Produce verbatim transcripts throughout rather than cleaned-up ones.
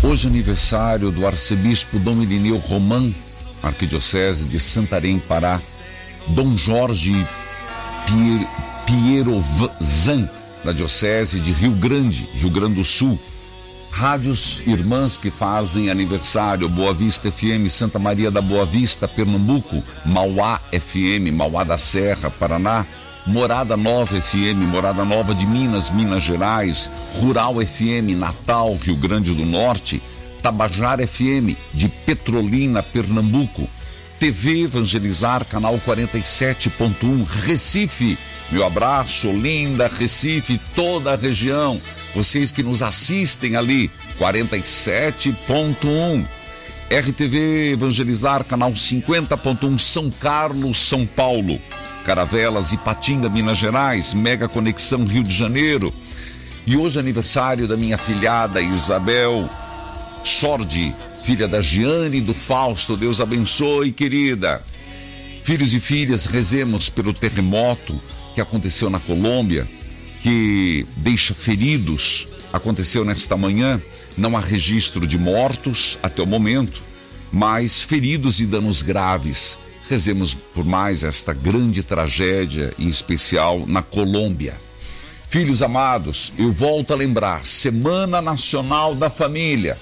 Hoje aniversário do arcebispo Dom Irineu Roman, arquidiocese de Santarém, Pará. Dom Jorge Pier, Pierovzan, da diocese de Rio Grande, Rio Grande do Sul. Rádios irmãs que fazem aniversário: Boa Vista F M, Santa Maria da Boa Vista, Pernambuco; Mauá F M, Mauá da Serra, Paraná; Morada Nova F M, Morada Nova de Minas, Minas Gerais; Rural F M, Natal, Rio Grande do Norte; Tabajara F M, de Petrolina, Pernambuco; T V Evangelizar, canal quarenta e sete ponto um, Recife. Meu abraço, Olinda, Recife, toda a região. Vocês que nos assistem ali, quarenta e sete ponto um. R T V Evangelizar, canal cinquenta ponto um, São Carlos, São Paulo. Caravelas, Ipatinga, Minas Gerais, Mega Conexão, Rio de Janeiro. E hoje é aniversário da minha filhada Isabel Sordi, filha da Giane e do Fausto. Deus abençoe, querida. Filhos e filhas, rezemos pelo terremoto que aconteceu na Colômbia, que deixa feridos. Aconteceu nesta manhã. Não há registro de mortos até o momento, mas feridos e danos graves. Rezemos por mais esta grande tragédia, em especial na Colômbia. Filhos amados, eu volto a lembrar: Semana Nacional da Família.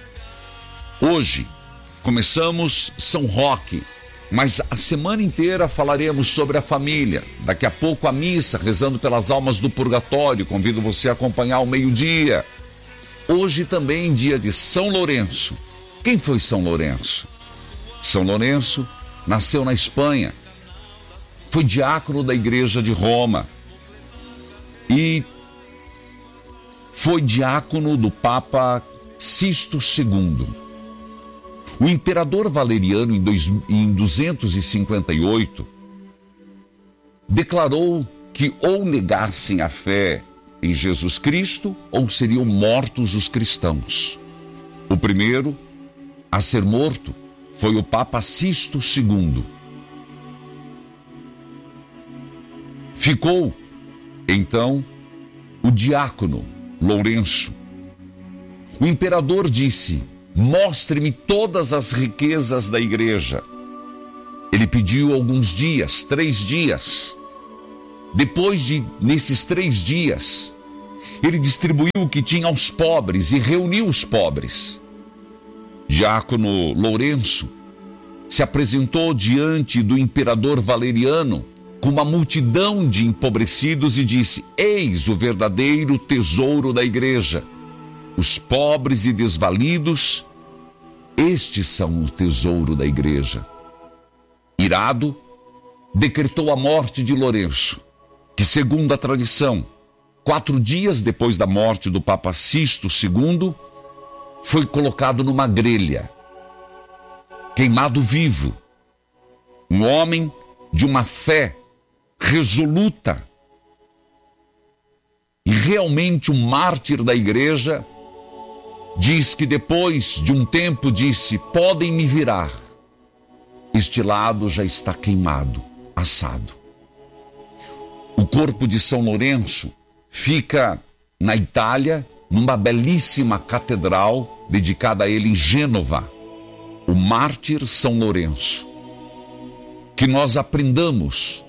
Hoje começamos São Roque, mas a semana inteira falaremos sobre a família. Daqui a pouco a missa, rezando pelas almas do purgatório. Convido você a acompanhar ao meio-dia. Hoje também dia de São Lourenço. Quem foi São Lourenço? São Lourenço nasceu na Espanha, foi diácono da Igreja de Roma e foi diácono do Papa Sisto segundo. O imperador Valeriano, em duzentos e cinquenta e oito, declarou que ou negassem a fé em Jesus Cristo ou seriam mortos os cristãos. O primeiro a ser morto foi o Papa Sisto segundo. Ficou, então, o diácono Lourenço. O imperador disse: mostre-me todas as riquezas da igreja. Ele pediu alguns dias, três dias. Depois de, nesses três dias, ele distribuiu o que tinha aos pobres e reuniu os pobres. Diácono Lourenço se apresentou diante do imperador Valeriano com uma multidão de empobrecidos e disse: eis o verdadeiro tesouro da igreja. Os pobres e desvalidos, estes são o tesouro da igreja. Irado, decretou a morte de Lourenço, que, segundo a tradição, quatro dias depois da morte do Papa Sisto segundo, foi colocado numa grelha, queimado vivo. Um homem de uma fé resoluta e realmente um mártir da igreja. Diz que depois de um tempo disse: podem me virar, este lado já está queimado, assado. O corpo de São Lourenço fica na Itália, numa belíssima catedral dedicada a ele em Gênova, o mártir São Lourenço. Que nós aprendamos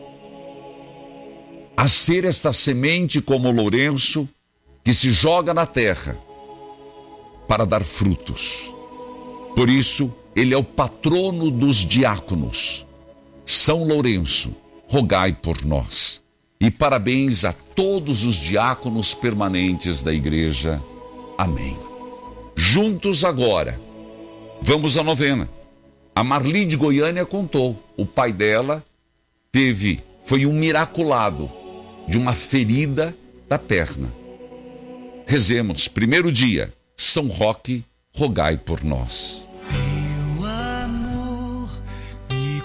a ser esta semente como Lourenço, que se joga na terra para dar frutos. Por isso, ele é o patrono dos diáconos. São Lourenço, rogai por nós. E parabéns a todos os diáconos permanentes da igreja. Amém. Juntos agora, vamos à novena. A Marli de Goiânia contou: o pai dela teve, foi um miraculado de uma ferida da perna. Rezemos, primeiro dia, São Roque, rogai por nós. Teu amor me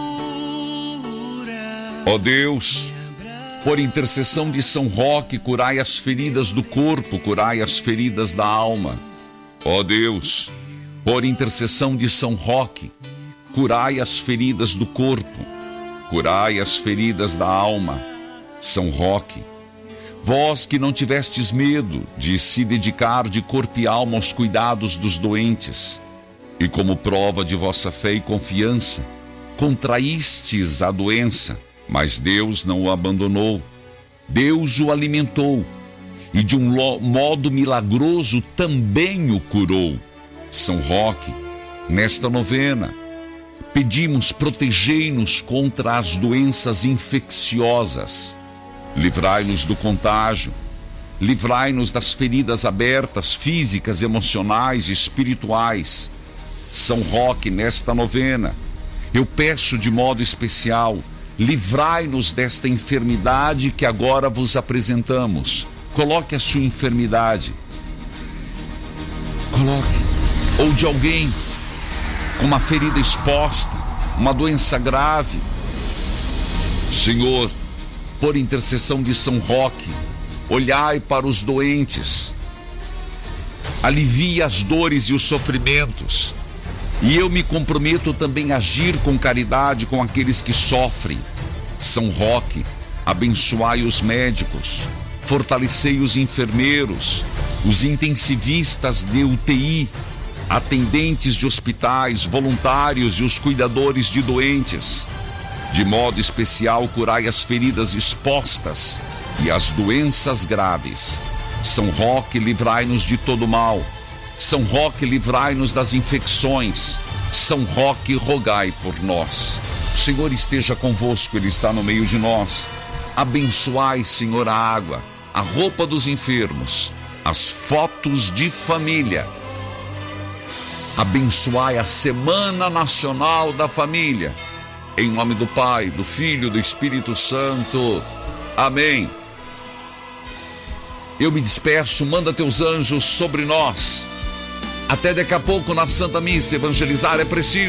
cura. Ó Deus, por intercessão de São Roque, curai as feridas do corpo, curai as feridas da alma. Ó Deus, por intercessão de São Roque, curai as feridas do corpo, curai as feridas da alma. São Roque, Vós que não tivestes medo de se dedicar de corpo e alma aos cuidados dos doentes, e como prova de vossa fé e confiança, contraístes a doença, mas Deus não o abandonou. Deus o alimentou, e de um modo milagroso também o curou. São Roque, nesta novena, pedimos, protegei-nos contra as doenças infecciosas. Livrai-nos do contágio, livrai-nos das feridas abertas, físicas, emocionais e espirituais. São Roque, nesta novena, eu peço de modo especial, livrai-nos desta enfermidade que agora vos apresentamos. Coloque a sua enfermidade. Coloque. Ou de alguém com uma ferida exposta, uma doença grave. Senhor, por intercessão de São Roque, olhai para os doentes, alivie as dores e os sofrimentos, e eu me comprometo também a agir com caridade com aqueles que sofrem. São Roque, abençoai os médicos, fortalecei os enfermeiros, os intensivistas de U T I, atendentes de hospitais, voluntários e os cuidadores de doentes. De modo especial, curai as feridas expostas e as doenças graves. São Roque, livrai-nos de todo mal. São Roque, livrai-nos das infecções. São Roque, rogai por nós. O Senhor esteja convosco, Ele está no meio de nós. Abençoai, Senhor, a água, a roupa dos enfermos, as fotos de família. Abençoai a Semana Nacional da Família. Em nome do Pai, do Filho e do Espírito Santo. Amém. Eu me despeço, manda teus anjos sobre nós. Até daqui a pouco na Santa Missa. Evangelizar é preciso.